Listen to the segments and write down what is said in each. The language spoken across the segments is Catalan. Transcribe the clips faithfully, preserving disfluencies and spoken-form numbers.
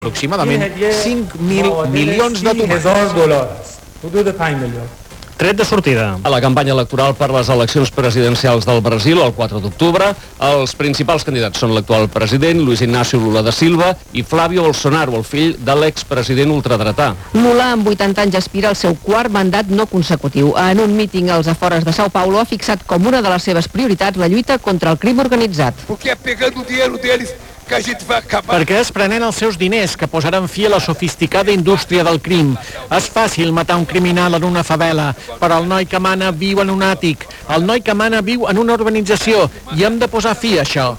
aproximadament cinc mil milions de tomàquets. Tret de sortida. A la campanya electoral per les eleccions presidencials del Brasil, el quatre d'octubre, els principals candidats són l'actual president, Luis Inácio Lula da Silva, i Flávio Bolsonaro, el fill de l'expresident ultradretà. Lula, amb vuitanta anys, aspira al seu quart mandat no consecutiu. En un míting als afores de São Paulo ha fixat com una de les seves prioritats la lluita contra el crim organitzat. Porque é pegando o dinheiro deles que a gente vai acabar. Perquè es prenen els seus diners, que posaran fi a la sofisticada indústria del crim. És fàcil matar un criminal en una favela, però el noi que mana viu en un àtic. El noi que mana viu en una urbanització, i hem de posar fi a això.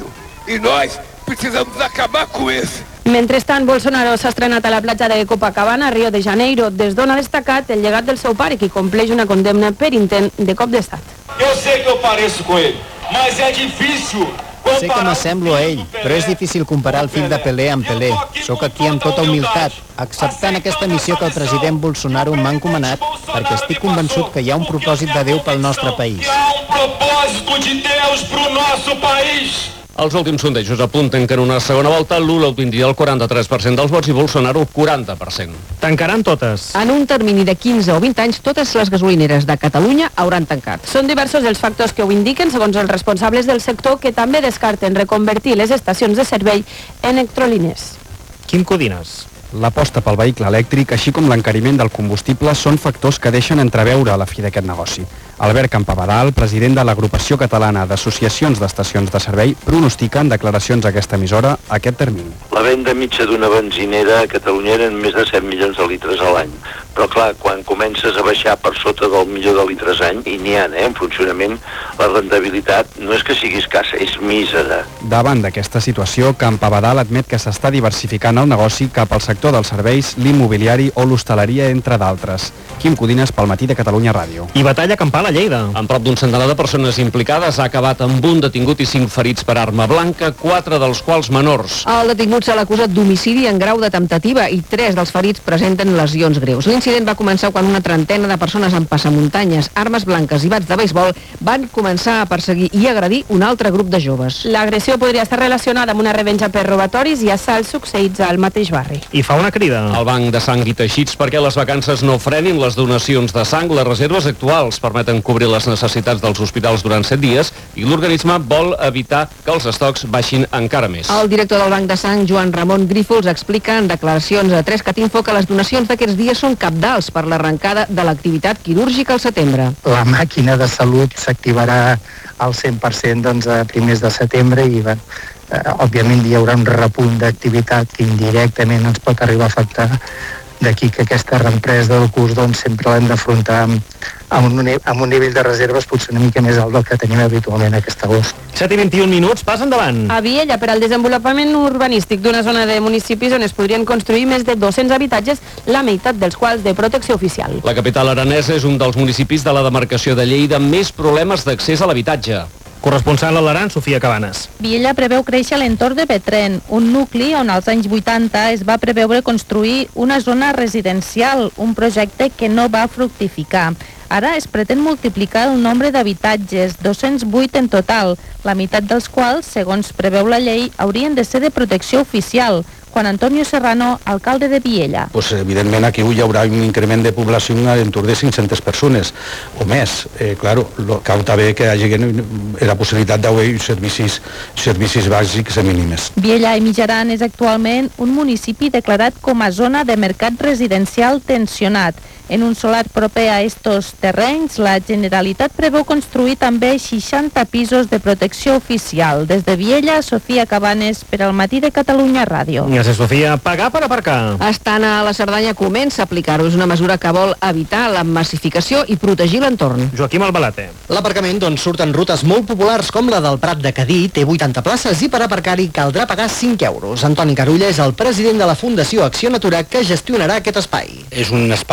E nós precisamos acabar com isso. Mentrestant, Bolsonaro s'ha estrenat a la platja de Copacabana, a Rio de Janeiro, des d'on ha destacat el llegat del seu pare, que compleix una condemna per intent de cop d'estat. Eu sei que eu pareço com ele, mas é difícil. Sé que m'assemblo a ell, però és difícil comparar el fill de Pelé amb Pelé. Soc aquí amb tota humilitat, acceptant aquesta missió que el president Bolsonaro m'ha encomanat, perquè estic convençut que hi ha un propòsit de Déu pel nostre país. Hi ha un propòsit de Deus pro nosso país. Els últims sondejos apunten que en una segona volta Lula obtindria el quaranta-tres per cent dels vots i Bolsonaro el quaranta per cent. Tancaran totes. En un termini de quinze o vint anys, totes les gasolineres de Catalunya hauran tancat. Són diversos els factors que ho indiquen, segons els responsables del sector, que també descarten reconvertir les estacions de servei en electrolines. Quim Codines. L'aposta pel vehicle elèctric, així com l'encariment del combustible, són factors que deixen entreveure la fi d'aquest negoci. Albert Campabadal, president de l'Agrupació Catalana d'Associacions d'Estacions de Servei, pronostica en declaracions a aquesta emissora aquest termini. La venda mitja d'una benzinera a Catalunya eren més de set milions de litres a l'any. Però clar, quan comences a baixar per sota del milió de litres any, i n'hi ha, eh, en funcionament, la rendibilitat no és que sigui escassa, és mísera. Davant d'aquesta situació, Campabadal admet que s'està diversificant el negoci cap al sector dels serveis, l'immobiliari o l'hostaleria, entre d'altres. Quim Codines, pel Matí de Catalunya Ràdio. I batalla campal a Lleida. Amb prop d'un centenar de persones implicades, ha acabat amb un detingut i cinc ferits per arma blanca, quatre dels quals menors. El detingut se l'ha acusat d'homicidi en grau de temptativa i tres dels ferits presenten lesions greus. L'incident va començar quan una trentena de persones amb passamuntanyes, armes blanques i bats de beisbol van començar a perseguir i agredir un altre grup de joves. L'agressió podria estar relacionada amb una revenja per robatoris i assalts succeïts al mateix barri. I fa una crida. El Banc de Sang i Teixits perquè les vacances no frenin les donacions de sang. Les reserves actuals permeten cobrir les necessitats dels hospitals durant set dies i l'organisme vol evitar que els estocs baixin encara més. El director del Banc de Sang, Joan Ramon Grífols, explica en declaracions a tres cat info que les donacions d'aquests dies són cabdals per l'arrencada de l'activitat quirúrgica al setembre. La màquina de salut s'activarà al cent per cent doncs, a primers de setembre i bueno, eh, òbviament hi haurà un repunt d'activitat que indirectament ens pot arribar a afectar. D'aquí que aquesta reempresa del curs doncs, sempre l'hem d'afrontar amb, amb, un, amb un nivell de reserves potser una mica més alt del que tenim habitualment aquest agost. set i vint-i-un minuts, pas endavant. A Viella, per al desenvolupament urbanístic d'una zona de municipis on es podrien construir més de dos-cents habitatges, la meitat dels quals de protecció oficial. La capital aranesa és un dels municipis de la demarcació de Lleida amb més problemes d'accés a l'habitatge. Corresponsal a l'Aran, Sofia Cabanes. Viella preveu créixer a l'entorn de Petren, un nucli on als anys vuitanta es va preveure construir una zona residencial, un projecte que no va fructificar. Ara es pretén multiplicar el nombre d'habitatges, dos-cents vuit en total, la meitat dels quals, segons preveu la llei, haurien de ser de protecció oficial. Juan Antonio Serrano, alcalde de Viella. Pues evidentment aquí hi haurà un increment de població d'entorn de cinc-centes persones o més. Eh, claro, lo, cal també que hi hagi la possibilitat d'haver servicis, servicis bàsics mínims. Viella i Mitjaran és actualment un municipi declarat com a zona de mercat residencial tensionat. En un solar proper a estos terrenys, la Generalitat preveu construir també seixanta pisos de protecció oficial. Des de Viella, Sofia Cabanes, per al Matí de Catalunya Ràdio. Gràcies, Sofia. Pagar per aparcar. Estana a la Cerdanya comença a aplicar-ho. És una mesura que vol evitar la massificació i protegir l'entorn. Joaquim Albalate. L'aparcament d'on surten rutes molt populars com la del Prat de Cadí té vuitanta places i per aparcar-hi caldrà pagar cinc euros. Antoni Carulla és el president de la Fundació Acció Natura que gestionarà aquest espai. És un espai molt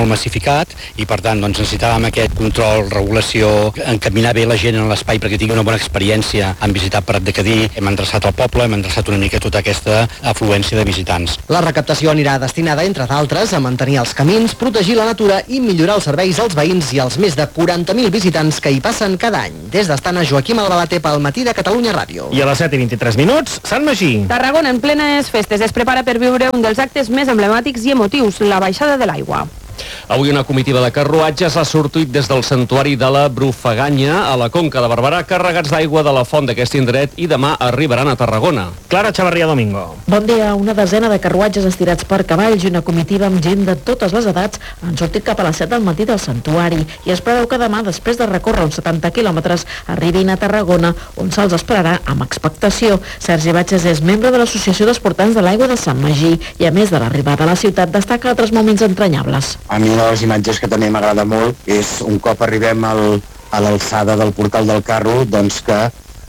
molt massificat i per tant doncs, necessitàvem aquest control, regulació, encaminar bé la gent en l'espai perquè tingui una bona experiència. Han visitat Prat de Cadí, hem endreçat el poble, hem endreçat una mica tota aquesta afluència de visitants. La recaptació anirà destinada, entre d'altres, a mantenir els camins, protegir la natura i millorar els serveis als veïns i als més de quaranta mil visitants que hi passen cada any. Des d'Estana, Joaquim Albalate pel Matí de Catalunya Ràdio. I a les set i vint-i-tres minuts, Sant Magí. Tarragona, en plenes festes, es prepara per viure un dels actes més emblemàtics i emotius, la baixada de l'aigua. Avui una comitiva de carruatges ha sortit des del santuari de la Brufaganya a la Conca de Barberà, carregats d'aigua de la font d'aquest indret, i demà arribaran a Tarragona. Clara Xavarria Domingo. Bon dia. Una desena de carruatges estirats per cavalls i una comitiva amb gent de totes les edats han sortit cap a les set del matí del santuari i es preveu que demà, després de recórrer uns setanta quilòmetres, arribin a Tarragona, on se'ls esperarà amb expectació. Sergi Batges és membre de l'Associació d'Esportants de l'Aigua de Sant Magí i, a més de l'arribada a la ciutat, destaca altres moments entranyables. A mi una de les imatges que també m'agrada molt és un cop arribem al, a l'alçada del portal del carro, doncs que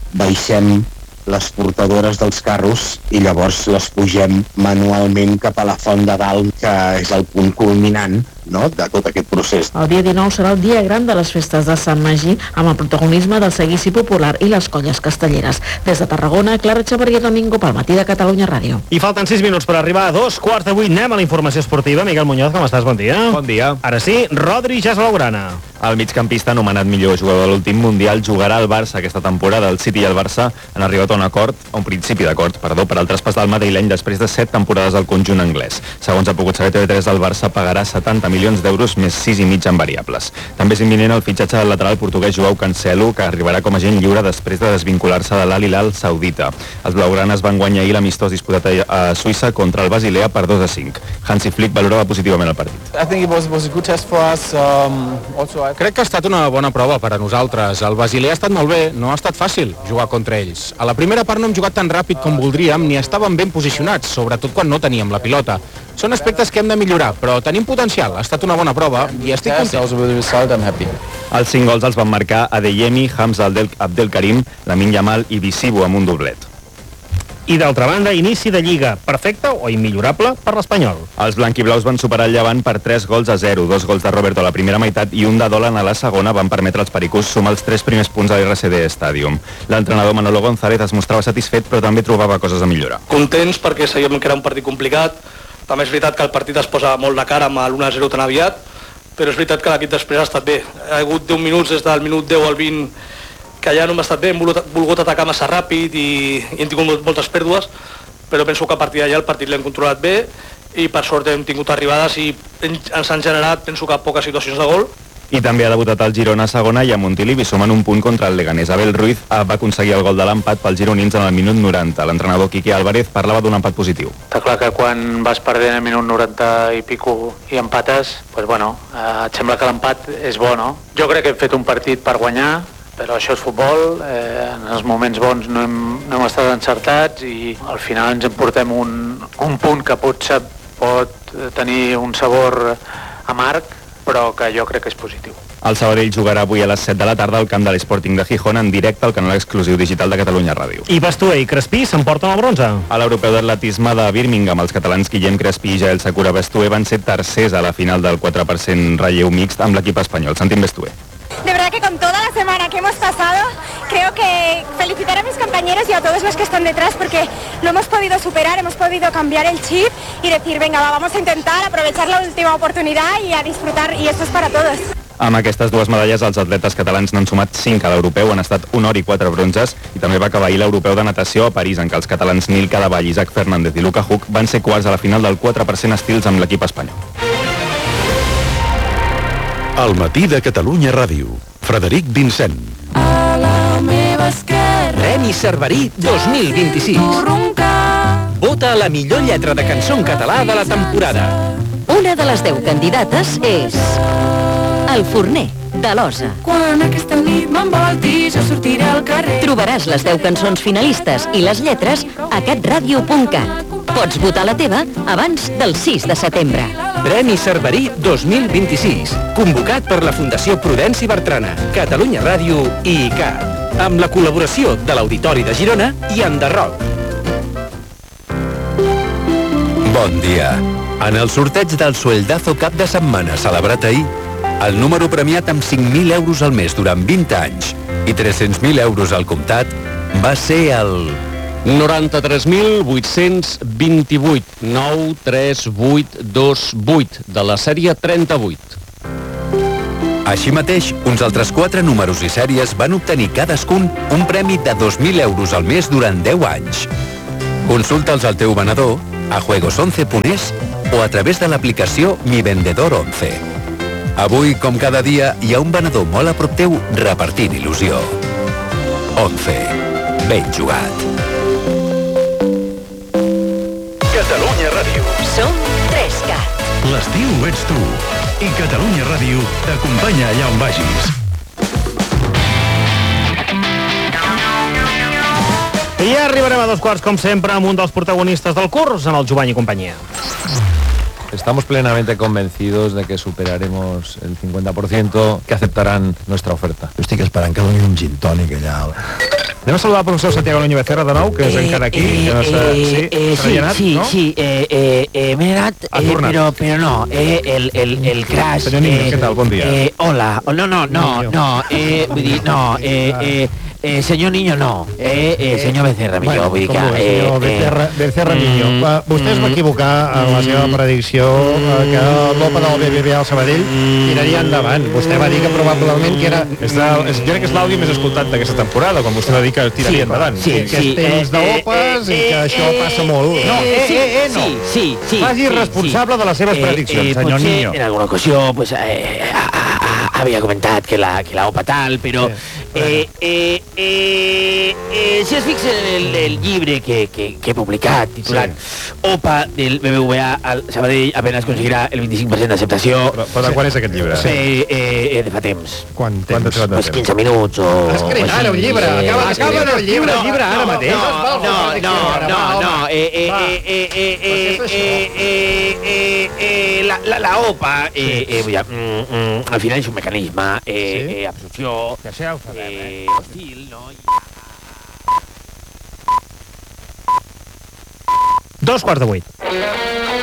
baixem les portadores dels carros i llavors les pugem manualment cap a la font de dalt, que és el punt culminant, no?, de tot aquest procés. El dia dinou serà el dia gran de les festes de Sant Magí, amb el protagonisme del seguici popular i les colles castelleres. Des de Tarragona, Clara Xavarria Domingo pel Matí de Catalunya Ràdio. I falten sis minuts per arribar a dos quarts de vuit. Anem a la informació esportiva. Miguel Muñoz, com estàs? Bon dia. Bon dia. Ara sí, Rodri ja és blaugrana. El migcampista, anomenat millor jugador de l'últim Mundial, jugarà al Barça aquesta temporada. El City i el Barça han arribat a un acord, a un principi d'acord, perdó, per al traspàs del madrileny després de set temporades al conjunt anglès. Segons ha pogut saber T V tres, el Barça pagarà setanta milions d'euros més sis i mig en variables. També és imminent el fitxatge del lateral portuguès Joao Cancelo, que arribarà com a agent lliure després de desvincular-se de l'Al Hilal saudita. Els blaugranes van guanyar ahir l'amistós disputat a Suïssa contra el Basilea per dos a cinc. Hansi Flick valorava positivament el partit. I think it was, was a good test for us. Um, also, I... Crec que ha estat una bona prova per a nosaltres. El Basilea ha estat molt bé, no ha estat fàcil jugar contra ells. A la primera part no hem jugat tan ràpid com voldríem, ni estàvem ben posicionats, sobretot quan no teníem la pilota. Són aspectes que hem de millorar, però tenim potencial. Ha estat una bona prova i estic content. Els cinc gols els van marcar Adeyemi, Hamza Abdelkarim, Lamine Yamal i Visibu amb un doblet. I d'altra banda, inici de Lliga. Perfecte o immillorable per l'Espanyol. Els blanquiblaus van superar el Llevant per tres gols a zero. Dos gols de Roberto a la primera meitat i un de Dolan a la segona van permetre als pericús sumar els tres primers punts a l'R C D Stadium. L'entrenador Manolo González es mostrava satisfet, però també trobava coses a millorar. Contents perquè sabíem que era un partit complicat. També és veritat que el partit es posa molt de cara amb l'u a zero tan aviat, però és veritat que l'equip després ha estat bé. Ha hagut deu minuts des del minut deu al vint que ja no hem estat bé, hem volgut, volgut atacar massa ràpid i, i hem tingut moltes pèrdues, però penso que a partir d'allà el partit l'hem controlat bé i per sort hem tingut arribades i ens han generat, penso que poques situacions de gol. I també ha debutat el Girona a segona i a Montilivi sumant un punt contra el Leganés. Abel Ruiz va aconseguir el gol de l'empat pels gironins en el minut noranta. L'entrenador Quique Álvarez parlava d'un empat positiu. Està clar que quan vas perdent el minut noranta i pico i empates, pues bueno, eh, et sembla que l'empat és bo, no? Jo crec que hem fet un partit per guanyar, però això és futbol, eh, en els moments bons no hem, no hem estat encertats i al final ens emportem un, un punt que potser pot tenir un sabor amarg, però que jo crec que és positiu. El Sabadell jugarà avui a les set de la tarda al camp de l'Sporting de Gijón en directe al canal exclusiu digital de Catalunya Ràdio. I Bastuer i Crespí s'emporten el bronze. A l'Europeu d'Atletisme de Birmingham, els catalans Guillem Crespí i Jael Sakura Bastuer van ser tercers a la final del quatre per cent relleu mixt amb l'equip espanyol. Sentim Bastuer. De verdad que con toda la semana que hemos pasado, creo que felicitar a mis compañeros y a todos los que están detrás porque lo hemos podido superar, hemos podido cambiar el chip y decir, venga, va, vamos a intentar aprovechar la última oportunidad y a disfrutar, y esto es para todos. Amb aquestes dues medalles, els atletes catalans n'han sumat cinc a l'europeu, han estat un or i quatre bronzes, i també va acabar ahir l'europeu de natació a París, en què els catalans Nil Cadavall, Isaac Fernández i Luca Huck van ser quarts a la final del quatre per cent estils amb l'equip espanyol. El Matí de Catalunya Ràdio. Frederic Vincent. A la meva esquerra. Premi Cerverí dos mil vint-i-sis. Vota la millor lletra de cançó en català de la temporada. Una de les deu candidates és El Forner, de l'Osa. Quan aquesta nit m'envolti, jo sortiré al carrer. Trobaràs les deu cançons finalistes i les lletres a catradio punt cat. Pots votar la teva abans del sis de setembre. Premi Cerverí dos mil vint-i-sis, convocat per la Fundació Prudenci Bertrana, Catalunya Ràdio i I C A, amb la col·laboració de l'Auditori de Girona i Enderroc. Bon dia. En el sorteig del Sueldazo cap de setmana celebrat ahir, el número premiat amb cinc mil euros al mes durant vint anys i tres-cents mil euros al comptat va ser el... noranta-tres mil vuit-cents vint-i-vuit, nou tres vuit dos vuit, de la sèrie trenta-vuit. Així mateix, uns altres quatre números i sèries van obtenir cadascun un premi de dos mil euros al mes durant deu anys. Consulta'ls al teu venedor, a juegos once punt es o a través de l'aplicació Mi Vendedor once. Avui, com cada dia, hi ha un venedor molt a prop teu repartint il·lusió. once. Ben jugat. Catalunya Ràdio. Som tres cat. L'estiu ets tu. I Catalunya Ràdio t'acompanya allà on vagis. I ja arribarem a dos quarts, com sempre, amb un dels protagonistes del curs, amb el Jovany i companyia. Estamos plenamente convencidos de que superaremos el cincuenta por ciento que aceptarán nuestra oferta. Jo estic esperant que doni un gin tònic allà. Anem a saludar el professor Santiago Núñez Becerra de nou, que és encara aquí. Eh, que no sé, eh, sí, eh, sí, anat, sí, no? sí, eh, eh, eh, m'he anat, eh, però, però no, eh, el, el, el crash... Senyor Niño, eh, què tal? Bon dia. Eh, hola, oh, no, no, no, no, eh, vull dir, no, eh, eh, Eh, senyor Niño, no. Eh, eh, senyor Becerra, millor. Vull dir que... Eh, senyor Becerra, Becerra Niño. Mm, Vostè es va equivocar en la seva predicció eh, que l'Opa del B B V al Sabadell tiraria endavant. Vostè va dir que probablement que era... És el, és, jo crec que és l'àudio més escoltat d'aquesta temporada, quan vostè va dir que tiraria Sí, endavant. sí, que és temps d'Opes i que això passa molt. No, eh, eh, eh, no. Sí, sí, sí. Faci responsable de les seves prediccions, senyor potser, Niño. En alguna ocasió, pues, eh, a, a, a, havia comentat que la, que la OPA tal, però... Eh, eh, eh, eh, si es fixa en el, el llibre que, que, que he publicat, titulat sí. OPA del B B V A al Sabadell apenas conseguirà el vint-i-cinc per cent d'acceptació. Però, però de quan és aquest llibre? Eh, eh, eh, de fa temps. Quan temps? Quant Pues quinze minuts o... Has escrit ara un llibre, acaba, acaba el llibre, el llibre ara mateix. No, no, no, no, no, eh, eh, eh, eh, eh, eh, eh, eh, eh, la, la, la OPA, eh, eh, ja, mm, mm, al final és un mecanisme, eh, eh, absorció, eh, hostil, no? Dos quarts de vuit.